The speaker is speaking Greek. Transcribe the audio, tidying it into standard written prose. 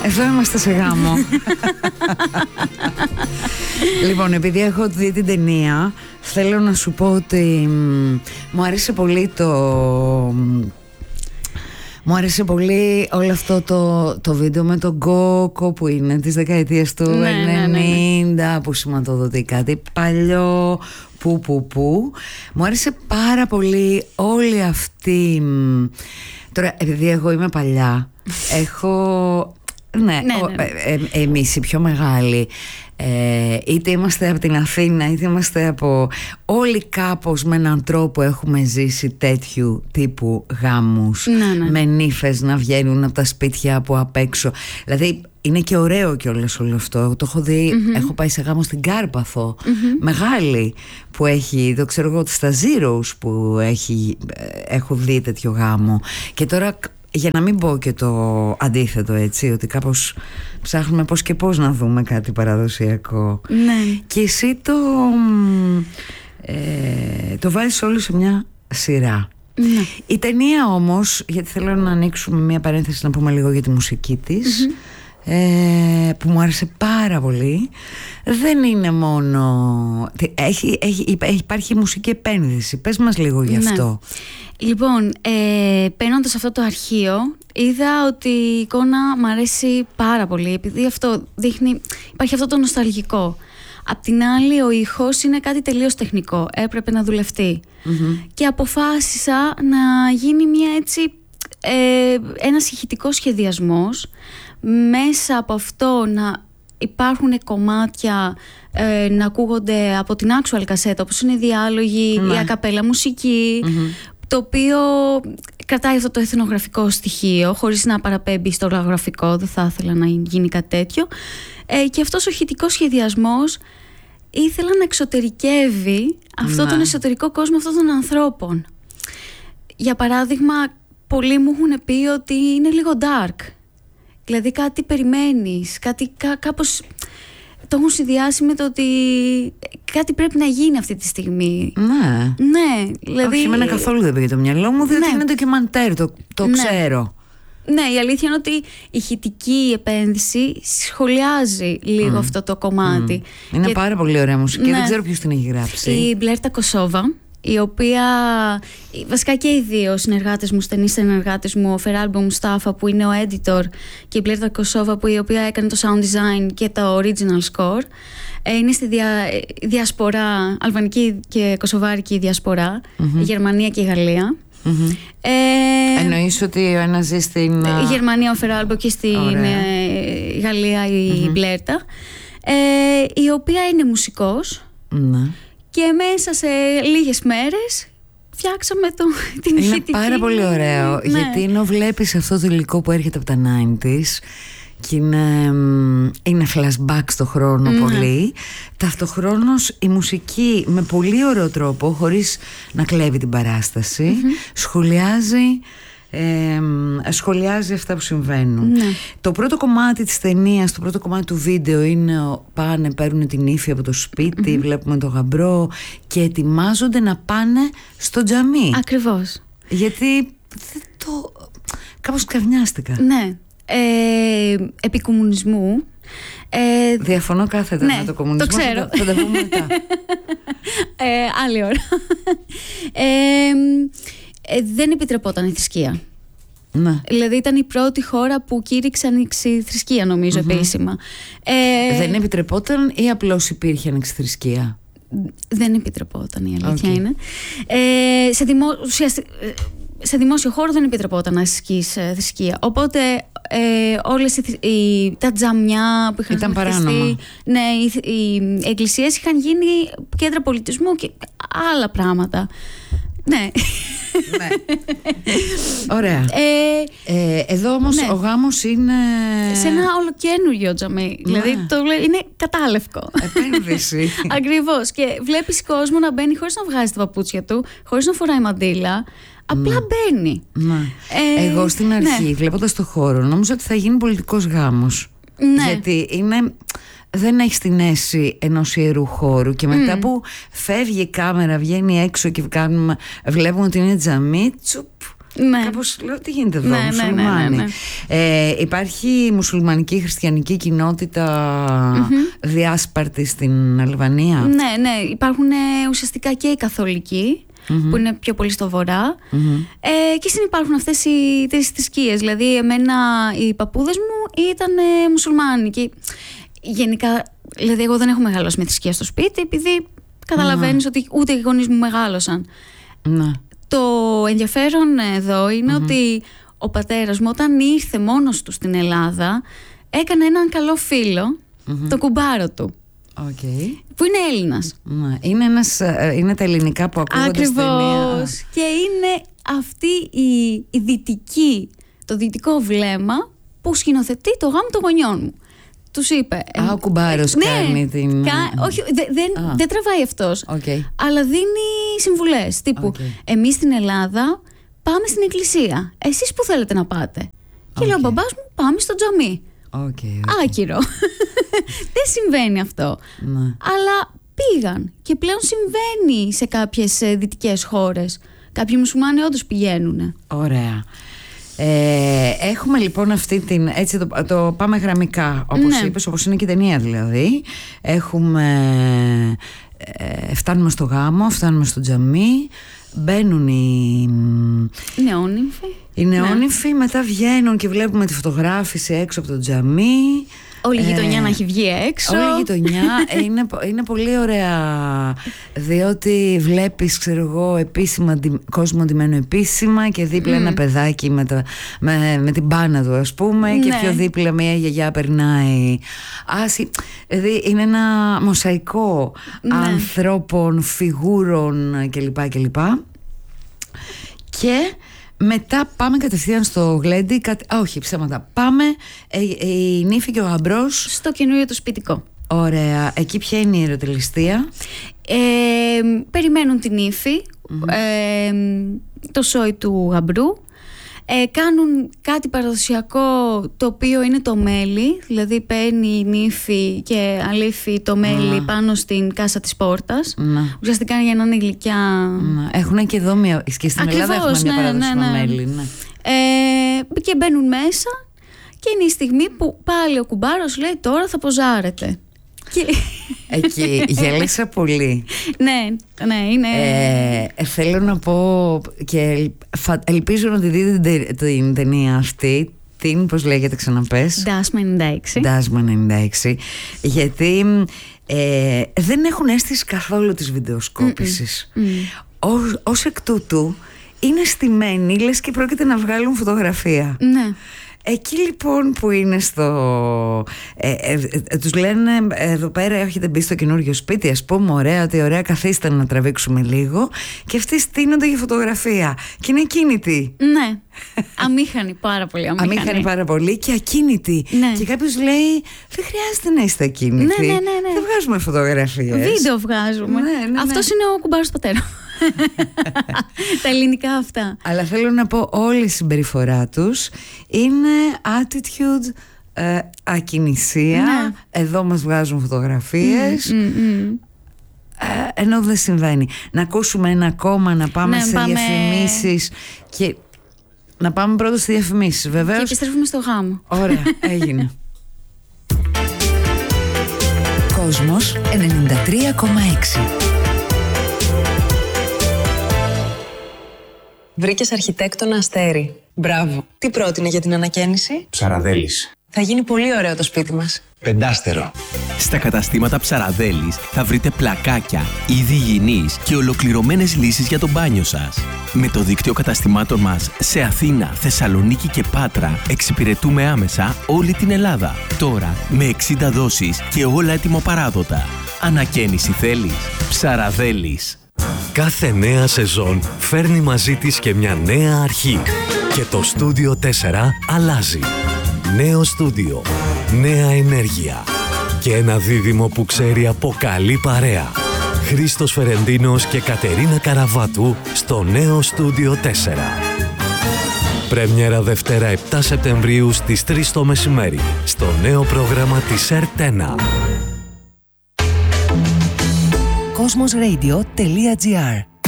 Εδώ είμαστε σε γάμο. Λοιπόν, επειδή έχω δει την ταινία, θέλω να σου πω ότι μου άρεσε πολύ Μου άρεσε πολύ όλο αυτό το βίντεο με τον Κόκο που είναι της δεκαετίας του 90, που σηματοδοτεί κάτι παλιό, που. Μου άρεσε πάρα πολύ όλη αυτή. Τώρα, επειδή εγώ είμαι παλιά, έχω... εμείς οι πιο μεγάλοι, είτε είμαστε από την Αθήνα είτε είμαστε από... όλοι κάπως με έναν τρόπο έχουμε ζήσει τέτοιου τύπου γάμους, με νύφες να βγαίνουν από τα σπίτια από απ' έξω. Δηλαδή είναι και ωραίο κιόλας όλο αυτό. Εγώ το έχω δει, έχω πάει σε γάμο στην Κάρπαθο, μεγάλη, που έχει, το ξέρω εγώ, στα Zeros που έχω δει τέτοιο γάμο. Και τώρα, για να μην πω και το αντίθετο, έτσι, ότι κάπως ψάχνουμε πώς και πώς να δούμε κάτι παραδοσιακό. Ναι. Και εσύ το βάζεις όλο σε μια σειρά. Ναι. Η ταινία όμως, γιατί θέλω να ανοίξουμε μια παρένθεση να πούμε λίγο για τη μουσική της, που μου άρεσε πάρα πολύ. Δεν είναι μόνο... Υπάρχει μουσική επένδυση. Πες μας λίγο γι' αυτό. Λοιπόν, παίρνοντας αυτό το αρχείο, είδα ότι η εικόνα μου αρέσει πάρα πολύ, επειδή αυτό δείχνει, υπάρχει αυτό το νοσταλγικό. Απ' την άλλη, ο ήχος είναι κάτι τελείως τεχνικό, έπρεπε να δουλευτεί. Και αποφάσισα να γίνει ένας ηχητικός σχεδιασμός, μέσα από αυτό να υπάρχουν κομμάτια να ακούγονται από την actual κασέτα, όπως είναι οι διάλογοι, η ακαπέλα μουσική, το οποίο κρατάει αυτό το εθνογραφικό στοιχείο χωρίς να παραπέμπει στο λογογραφικό. Δεν θα ήθελα να γίνει κάτι τέτοιο. Και αυτός ο ηχητικός σχεδιασμός ήθελα να εξωτερικεύει αυτό τον εσωτερικό κόσμο αυτών των ανθρώπων. Για παράδειγμα, πολλοί μου έχουν πει ότι είναι λίγο dark. Δηλαδή κάτι περιμένεις, κάτι κάπως... Το έχουν συνδυάσει με το ότι κάτι πρέπει να γίνει αυτή τη στιγμή. Ναι, δηλαδή... Όχι, εμένα καθόλου δεν πήγε το μυαλό μου, διότι είναι ντοκιμαντέρ, το ξέρω. Ναι, η αλήθεια είναι ότι η ηχητική επένδυση σχολιάζει λίγο αυτό το κομμάτι. Είναι πάρα πολύ ωραία μουσική, δεν ξέρω ποιος την έχει γράψει. Η Μπλέρτα Κοσόβα, η οποία, βασικά και οι δύο συνεργάτες μου, στενοί συνεργάτες μου, ο Φεράλμπο Μουστάφα που είναι ο editor και η Μπλέρτα Κοσόβα η οποία έκανε το sound design και το original score, είναι στη διασπορά, αλβανική και κοσοβάρικη διασπορά, η Γερμανία και η Γαλλία. Εννοείς ότι ο ένας ζει στην... Η Γερμανία ο Φεράλμπο και στην Γαλλία η Μπλέρτα, η οποία είναι μουσικός. Και μέσα σε λίγες μέρες φτιάξαμε την ηχητική. Είναι πάρα πολύ ωραίο, γιατί ενώ βλέπεις αυτό το υλικό που έρχεται από τα 90s και είναι flashback στο χρόνο πολύ, ταυτοχρόνως η μουσική με πολύ ωραίο τρόπο, χωρίς να κλέβει την παράσταση, σχολιάζει αυτά που συμβαίνουν. Το πρώτο κομμάτι της ταινίας, το πρώτο κομμάτι του βίντεο είναι πάνε, παίρνουν την ύφη από το σπίτι, βλέπουμε τον γαμπρό και ετοιμάζονται να πάνε στο τζαμί. Ακριβώς. Γιατί κάπως καυνιάστηκα. Ναι. Επί κομμουνισμού. Διαφωνώ κάθετα με το κομμουνισμό. Το ξέρω. Θα τα πούμε μετά. Άλλη ώρα. Δεν επιτρεπόταν η θρησκεία. Δηλαδή ήταν η πρώτη χώρα που κήρυξε ανοιξιθρησκεία, νομίζω, επίσημα. Δεν επιτρεπόταν ή απλώς υπήρχε ανοιξιθρησκεία? Δεν επιτρεπόταν, η αλήθεια είναι. Σε δημόσιο χώρο δεν επιτρεπόταν να ασκείς θρησκεία. Οπότε όλες τα τζαμιά που είχαν ήταν ναι, οι εκκλησίες είχαν γίνει κέντρα πολιτισμού και άλλα πράγματα. Ναι. Ωραία. Εδώ όμως ο γάμος είναι σε ένα ολοκαίνουργιο τζαμί. Δηλαδή είναι κατάλευκο. Επένδυση. Ακριβώς. Και βλέπεις κόσμο να μπαίνει χωρίς να βγάζει τα παπούτσια του, χωρίς να φοράει μαντήλα. Απλά μπαίνει. Εγώ στην αρχή, βλέποντας το χώρο, νόμιζα ότι θα γίνει πολιτικός γάμος. Γιατί δεν έχει την αίσθηση ενός ιερού χώρου. Και μετά που φεύγει η κάμερα, βγαίνει έξω και βλέπουμε ότι είναι τζαμί, τσουπ, Ναι. Κάπως λέω, τι γίνεται εδώ, μουσουλμάνοι. Ναι. Υπάρχει μουσουλμανική χριστιανική κοινότητα διάσπαρτη στην Αλβανία? Ναι, υπάρχουν ουσιαστικά και οι καθολικοί, που είναι πιο πολύ στο βορρά, και συνυπάρχουν αυτές οι τρεις θρησκείες. Δηλαδή εμένα οι παππούδες μου ήταν μουσουλμάνοι και γενικά, δηλαδή εγώ δεν έχω μεγαλώσει με θρησκεία στο σπίτι, επειδή καταλαβαίνεις ότι ούτε οι γονείς μου μεγάλωσαν. Το ενδιαφέρον εδώ είναι ότι ο πατέρας μου, όταν ήρθε μόνος του στην Ελλάδα, έκανε έναν καλό φίλο, το κουμπάρο του, που είναι Έλληνας. Είναι τα ελληνικά που ακούγονται στην ταινία. Ακριβώς. Και είναι αυτή η δυτική, το δυτικό βλέμμα που σκηνοθετεί το γάμο των γονιών μου. Τους είπε. Ο κουμπάρος κάνει την. Όχι, δεν τραβάει αυτός. Αλλά δίνει συμβουλές. Τύπου, εμείς στην Ελλάδα πάμε στην εκκλησία. Εσείς που θέλετε να πάτε? Και λέει ο μπαμπάς μου, πάμε στο τζαμί. Άκυρο. Δεν συμβαίνει αυτό. Αλλά πήγαν. Και πλέον συμβαίνει σε κάποιες δυτικές χώρες. Κάποιοι μουσουλμάνοι όντως πηγαίνουν. Ωραία. Έχουμε λοιπόν αυτή την. Έτσι το πάμε γραμμικά, όπως είπες, όπως είναι και η ταινία δηλαδή. Φτάνουμε στο γάμο, φτάνουμε στο τζαμί, μπαίνουν οι νεόνυμφοι, μετά βγαίνουν και βλέπουμε τη φωτογράφηση έξω από το τζαμί. Όλη η γειτονιά να έχει βγει έξω. Όλη η γειτονιά είναι πολύ ωραία, διότι βλέπεις, ξέρω εγώ, επίσημα κόσμο ντυμένο επίσημα και δίπλα ένα παιδάκι με την μπάνα του, ας πούμε, και πιο δίπλα μια γιαγιά περνάει. Δηλαδή είναι ένα μοσαϊκό ανθρώπων, φιγούρων κλπ. Και μετά πάμε κατευθείαν στο γλέντι. Όχι, ψέματα. Πάμε η νύφη και ο γαμπρός στο καινούριο του σπιτικό. Ωραία. Εκεί ποια είναι η ερωτελιστία? Περιμένουν την νύφη, το σόι του γαμπρού. Κάνουν κάτι παραδοσιακό, το οποίο είναι το μέλι. Δηλαδή παίρνει η νύφη και αλήφει το μέλι πάνω στην κάσα της πόρτας. Ουσιαστικά για να είναι γλυκιά. Έχουν και εδώ και στην Ελλάδα έχουμε μια παράδοση με μέλι. Και μπαίνουν μέσα και είναι η στιγμή που πάλι ο κουμπάρος λέει, τώρα θα ποζάρετε. Εκεί γέλασα πολύ. Ναι, είναι. Θέλω να πω και ελπίζω να τη δείτε την ταινία αυτή. Πώς λέγεται, ξαναπες? Ντάσμα 96. Γιατί δεν έχουν αίσθηση καθόλου της βιντεοσκόπησης. Ως εκ τούτου είναι στημένοι, λες και πρόκειται να βγάλουν φωτογραφία. Ναι. Εκεί λοιπόν που είναι τους λένε, εδώ πέρα έχετε μπει στο καινούριο σπίτι, ας πούμε, ωραία, ότι ωραία, καθίστε να τραβήξουμε λίγο. Και αυτοί στείνονται για φωτογραφία και είναι ακίνητοι. Ναι, αμήχανοι, πάρα πολύ αμήχανοι πάρα πολύ και ακίνητοι. Και κάποιος λέει, δεν χρειάζεται να είστε ακίνητοι. Ναι. Δεν βγάζουμε φωτογραφίες. Βίντεο βγάζουμε. Αυτός είναι ο κουμπάρος πατέρα. Τα ελληνικά αυτά. Αλλά θέλω να πω, όλη η συμπεριφορά τους είναι attitude, ακινησία. Εδώ μας βγάζουν φωτογραφίες. Ενώ δεν συμβαίνει. Να ακούσουμε ένα ακόμα, να πάμε σε διαφημίσεις. Και να πάμε πρώτα στις διαφημίσεις, βεβαίως. Και επιστρέφουμε στο γάμο. Ωραία, έγινε. Κόσμος 93,6. Βρήκες αρχιτέκτονα Αστέρι. Μπράβο. Τι πρότεινε για την ανακαίνιση? Ψαραδέλης. Θα γίνει πολύ ωραίο το σπίτι μας. Πεντάστερο. Στα καταστήματα Ψαραδέλης θα βρείτε πλακάκια, είδη υγιεινής και ολοκληρωμένες λύσεις για το μπάνιο σας. Με το δίκτυο καταστημάτων μας σε Αθήνα, Θεσσαλονίκη και Πάτρα εξυπηρετούμε άμεσα όλη την Ελλάδα. Τώρα με 60 δόσεις και όλα έτοιμο παράδοτα. Ανακαίνιση θέλεις? Ψαραδέλης. Κάθε νέα σεζόν φέρνει μαζί της και μια νέα αρχή. Και το Στούντιο 4 αλλάζει. Νέο στούντιο, νέα ενέργεια και ένα δίδυμο που ξέρει από καλή παρέα. Χρήστος Φερεντίνος και Κατερίνα Καραβάτου στο νέο Στούντιο 4. Πρέμιερα Δευτέρα 7 Σεπτεμβρίου στις 3 το μεσημέρι στο νέο πρόγραμμα της ΕΡΤ1. Cosmosradio.gr